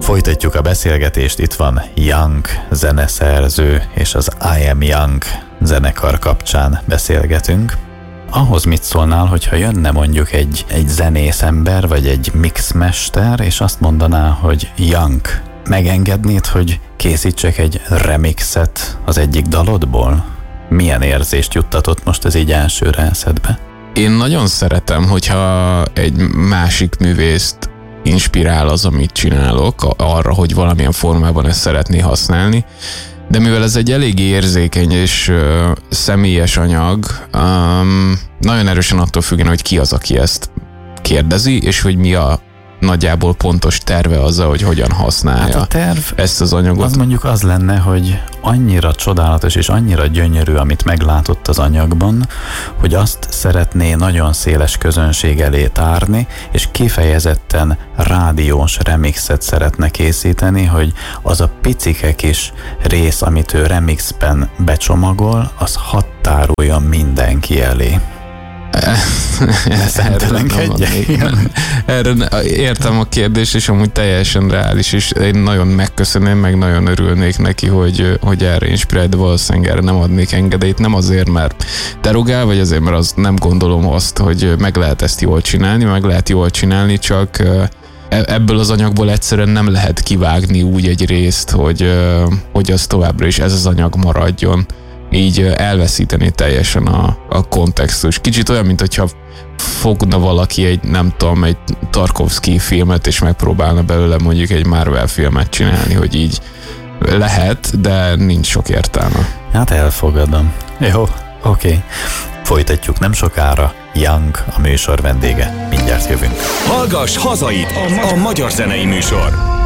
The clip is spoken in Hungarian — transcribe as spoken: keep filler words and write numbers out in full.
Folytatjuk a beszélgetést, itt van Young zeneszerző, és az I Am Young zenekar kapcsán beszélgetünk. Ahhoz mit szólnál, hogyha jönne mondjuk egy, egy zenészember, vagy egy mixmester, és azt mondaná, hogy Young, megengednéd, hogy készítsek egy remixet az egyik dalodból? Milyen érzést juttatott most ez így elsőre eszedbe? Én nagyon szeretem, hogyha egy másik művészt inspirál az, amit csinálok, arra, hogy valamilyen formában ezt szeretné használni. De mivel ez egy elég érzékeny és uh, személyes anyag, um, nagyon erősen attól függően, hogy ki az, aki ezt kérdezi, és hogy mi a nagyjából pontos terve azzal, hogy hogyan használja hát a terv, ezt az anyagot. Az mondjuk az lenne, hogy annyira csodálatos és annyira gyönyörű, amit meglátott az anyagban, hogy azt szeretné nagyon széles közönség elé tárni, és kifejezetten rádiós remixet szeretne készíteni, hogy az a picike kis rész, amit ő remixben becsomagol, az hadd táruljon mindenki elé. Erre értem a kérdést, és amúgy teljesen reális, és én nagyon megköszönném, meg nagyon örülnék neki, hogy, hogy erre inspirál, de valószínűleg erre nem adnék engedélyt, nem azért, mert derogál, vagy azért, mert az nem gondolom azt, hogy meg lehet ezt jól csinálni, meg lehet jól csinálni, csak ebből az anyagból egyszerűen nem lehet kivágni úgy egy részt, hogy, hogy az továbbra is ez az anyag maradjon. Így elveszíteni teljesen a, a kontextus. Kicsit olyan, mint hogyha fogna valaki egy, nem tudom, egy Tarkovsky filmet, és megpróbálna belőle mondjuk egy Marvel filmet csinálni, hogy így lehet, de nincs sok értelme. Hát elfogadom. Jó, oké. Okay. Folytatjuk nem sokára. Young a műsor vendége. Mindjárt jövünk. Hallgass hazait! A magyar zenei műsor.